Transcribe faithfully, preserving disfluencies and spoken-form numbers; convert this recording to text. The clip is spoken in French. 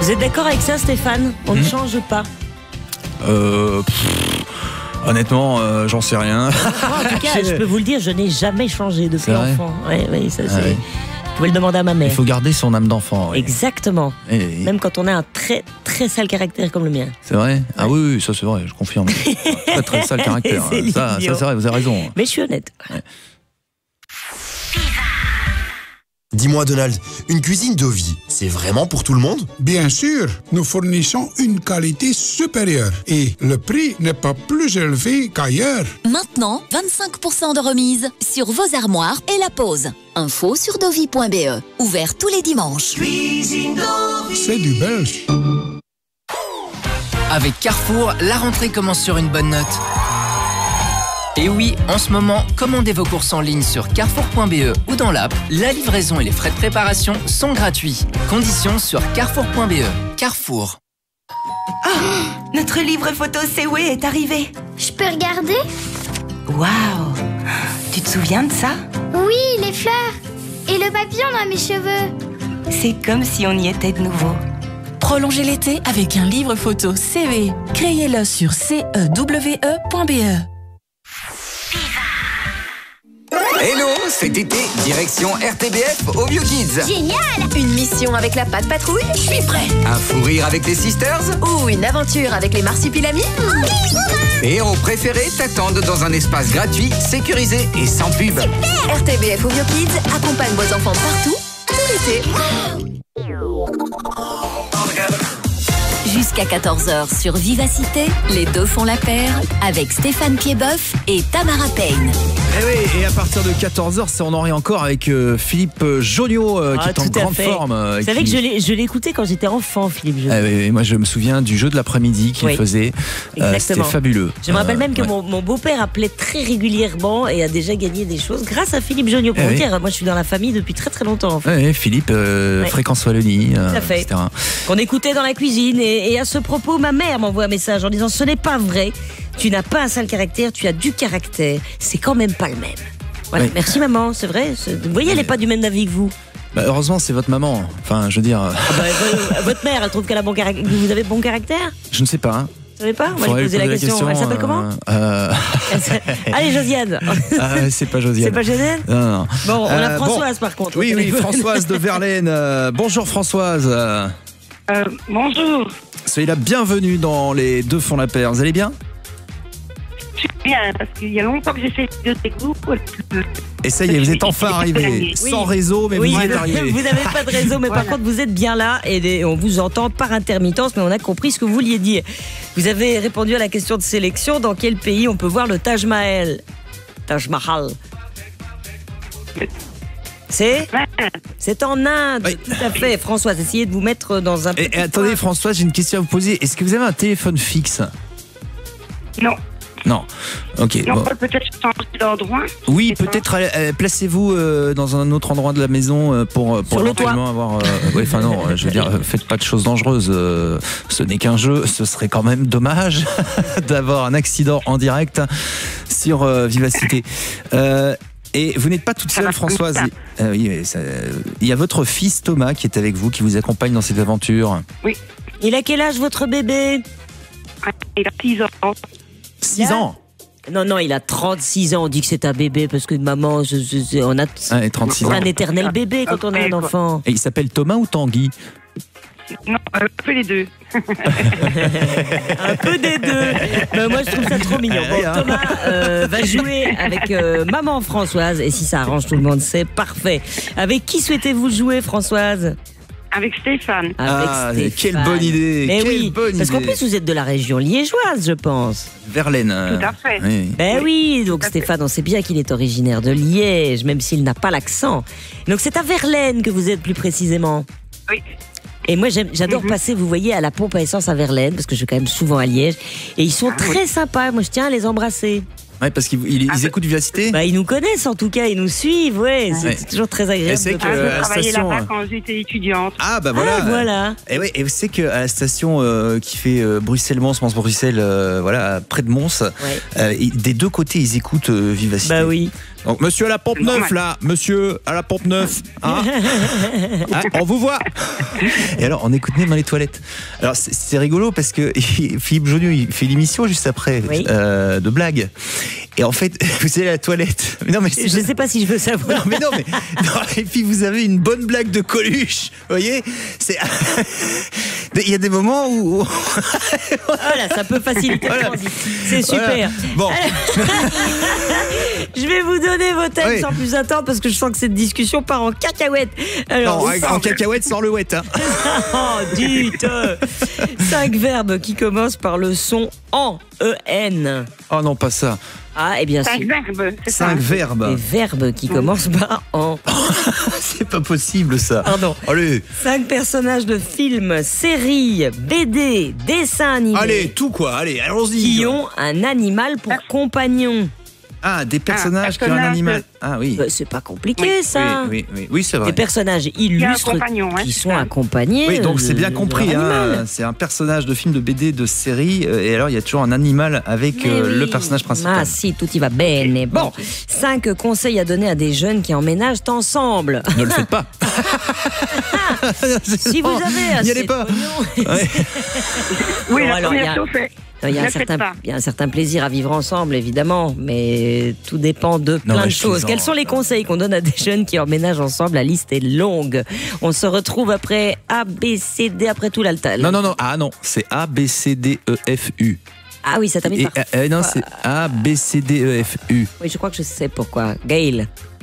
Vous êtes d'accord avec ça, Stéphane? On mmh. ne change pas. Euh... Pff, honnêtement, euh, j'en sais rien. Moi, en tout cas, je peux vous le dire, je n'ai jamais changé depuis enfant. Oui, oui, ça c'est... Ah, oui. Vous pouvez le demander à ma mère. Il faut garder son âme d'enfant. Oui. Exactement. Et, et... Même quand on a un très très sale caractère comme le mien. C'est vrai? Ah oui, oui, ça c'est vrai, je confirme. Très très sale caractère. ça, ça c'est vrai, vous avez raison. Mais je suis honnête. Ouais. Dis-moi Donald, une cuisine Dovi, c'est vraiment pour tout le monde? Bien sûr, nous fournissons une qualité supérieure et le prix n'est pas plus élevé qu'ailleurs. Maintenant, vingt-cinq pour cent de remise sur vos armoires et la pose. Info sur dovi point b e. Ouvert tous les dimanches. Cuisine Dovi. C'est du belge. Avec Carrefour, la rentrée commence sur une bonne note. Et oui, en ce moment, commandez vos courses en ligne sur carrefour point b e ou dans l'app. La livraison et les frais de préparation sont gratuits. Conditions sur carrefour point b e. Carrefour. Oh, notre livre photo C'est Way est arrivé. Je peux regarder? Waouh! Tu te souviens de ça? Oui, les fleurs et le papillon dans mes cheveux. C'est comme si on y était de nouveau. Prolongez l'été avec un livre photo C V. Créez-le sur c e w e point b e. Hello, cet été, direction R T B F au Bio Kids. Génial! Une mission avec la Patte Patrouille? Je suis prêt! Un fou rire avec les Sisters? Ou une aventure avec les Marsupilamis? Tes héros préférés t'attendent dans un espace gratuit, sécurisé et sans pub. Super! R T B F au Bio Kids accompagne vos enfants partout, tout l'été. Jusqu'à quatorze heures sur Vivacité, les deux font la paire avec Stéphane Piedboeuf et Tamara Payne. Et oui, et à partir de quatorze heures, on en rit encore avec euh, Philippe Joniot euh, qui ah, est en grande fait. forme. Euh, Vous savez qui... que je l'ai écouté quand j'étais enfant, Philippe Joniot. Ah, oui, moi, je me souviens du jeu de l'après-midi qu'il oui. faisait. Euh, C'était fabuleux. Je me rappelle euh, même que ouais. mon, mon beau-père appelait très régulièrement et a déjà gagné des choses grâce à Philippe Joniot. Pour eh vous oui. dire, moi, je suis dans la famille depuis très très longtemps. En fait. Oui, Philippe, euh, ouais. Fréquence Wallonie, euh, Tout à fait. et cetera. Qu'on écoutait dans la cuisine. Et, et à ce propos, ma mère m'envoie un message en disant: ce n'est pas vrai. Tu n'as pas un sale caractère, tu as du caractère. C'est quand même pas le même. Voilà. Oui. Merci maman, c'est vrai. Vous voyez, elle n'est pas du même avis que vous. Bah heureusement, c'est votre maman. Enfin, je veux dire. Ah bah, votre mère, elle trouve qu'elle a bon caractère. Vous avez bon caractère? Je ne sais pas. Hein. Vous savez pas? Moi, j'ai posé la, la question. question. Elle s'appelle euh, comment euh... Allez, Josiane. Ah, c'est pas Josiane. C'est pas Josiane? Non, non. Bon, on a euh, Françoise bon. par contre. Oui, oui, Françoise de Verlaine. Euh, bonjour Françoise. Euh, bonjour. Soyez la bienvenue dans les deux font la paire. Vous allez bien? Bien, parce qu'il y a longtemps que j'essaie de t'écouter. Et ça y est, vous êtes enfin arrivé. Oui. Sans réseau, mais oui, vous êtes arrivé. Vous n'avez pas de réseau, mais voilà. Par contre, vous êtes bien là et on vous entend par intermittence, mais on a compris ce que vous vouliez dire. Vous avez répondu à la question de sélection. Dans quel pays on peut voir le Taj Mahal? Taj Mahal. C'est C'est en Inde, oui. Tout à fait. Françoise, essayez de vous mettre dans un... Et, et attendez, Françoise, j'ai une question à vous poser. Est-ce que vous avez un téléphone fixe? Non. Non, ok. Non, bon. peut-être changer d'endroit. Oui, peut-être euh, placez-vous euh, dans un autre endroit de la maison euh, pour, pour éventuellement avoir. Euh, ouais, enfin non, je veux dire, faites pas de choses dangereuses. Euh, ce n'est qu'un jeu. Ce serait quand même dommage d'avoir un accident en direct sur euh, Vivacité. Euh, Et vous n'êtes pas toute seule, Françoise. Euh, oui, ça, il y a votre fils Thomas qui est avec vous, qui vous accompagne dans cette aventure. Oui. Il a quel âge votre bébé? Il a six ans. six ans? Non, non, il a trente-six ans. On dit que c'est un bébé parce que maman, je, je, on a ah, trente-six ans. un éternel bébé quand on a un enfant. Et il s'appelle Thomas ou Tanguy? Non, un peu les deux. Un peu des deux. Mais moi, je trouve ça trop mignon. Bon, Thomas euh, va jouer avec euh, maman Françoise. Et si ça arrange tout le monde, c'est parfait. Avec qui souhaitez-vous jouer, Françoise? Avec Stéphane. Avec ah, Stéphane. Quelle bonne idée. Mais quelle oui, bonne parce qu'en idée. plus, vous êtes de la région liégeoise, je pense. Verlaine. Tout à fait. Oui. Ben oui, donc Stéphane, on sait bien qu'il est originaire de Liège, même s'il n'a pas l'accent. Donc c'est à Verlaine que vous êtes plus précisément. Oui. Et moi, j'adore mm-hmm. passer, vous voyez, à la pompe à essence à Verlaine, parce que je suis quand même souvent à Liège. Et ils sont ah, très oui. sympas. Moi, je tiens à les embrasser. Ouais, parce qu'ils ils, ah, ils écoutent Vivacité. Bah, ils nous connaissent en tout cas, ils nous suivent, ouais. C'est ouais. toujours très agréable. Et c'est de que ah, à je travaillais station... là-bas quand j'étais étudiante. Ah bah voilà. Ah, voilà. Et ouais, et vous savez qu'à la station euh, qui fait euh, Bruxelles-Mons, Mons-Bruxelles, euh, voilà, près de Mons, ouais. euh, des deux côtés, ils écoutent euh, Vivacité. Bah oui. Donc, monsieur à la pompe neuve, là, monsieur à la pompe neuve, hein ah, on vous voit. Et alors, on écoute même dans les toilettes. Alors, c'est, c'est rigolo parce que Philippe Jonieux, il fait l'émission juste après oui. euh, de blagues. Et en fait, vous allez à la toilette. Mais non, mais je ne sais pas si je veux savoir. Non, mais non, mais non, et puis vous avez une bonne blague de Coluche, vous voyez. C'est il y a des moments où voilà, ça peut faciliter voilà. le transit. C'est super. Voilà. Bon, je vais vous donner vos thèmes oui. sans plus attendre parce que je sens que cette discussion part en cacahuète. Alors, non, en, en cacahuète sans le wet. Hein. Oh, dites. Cinq verbes qui commencent par le son en, E N. Oh non, pas ça. Ah, et bien Cinq sûr. verbes. C'est Cinq ça. verbes. Des verbes qui commencent par en. C'est pas possible ça. Pardon. Allez. Cinq personnages de films, séries, B D, dessins animés. Allez, tout quoi. Allez, allons-y. Qui ont un animal pour compagnon. Ah, des personnages ah, qui ont un animal. Ah oui. Bah, c'est pas compliqué oui, ça. Oui, oui, oui, oui, c'est vrai. Des personnages illustres hein, qui sont accompagnés. Oui, donc de, c'est bien compris. Hein, c'est un personnage de film, de B D, de série. Et alors il y a toujours un animal avec euh, oui. le personnage principal. Ah si, tout y va bene. Bon, cinq conseils à donner à des jeunes qui emménagent ensemble. Ne le faites pas. Si vous avez assez n'y allez pas. Ouais. Oui, bon, la alors, première chose fait. Il y, a un certain, il y a un certain plaisir à vivre ensemble, évidemment, mais tout dépend de plein non, de choses. Quels sont les conseils qu'on donne à des jeunes qui emménagent ensemble? La liste est longue. On se retrouve après A, B, C, D, après tout l'altal. Non, non, non, ah non, c'est A, B, C, D, E, F, U. Ah oui, ça t'a mis par... Euh, non, c'est A, B, C, D, E, F, U. Oui, je crois que je sais pourquoi. Gaël.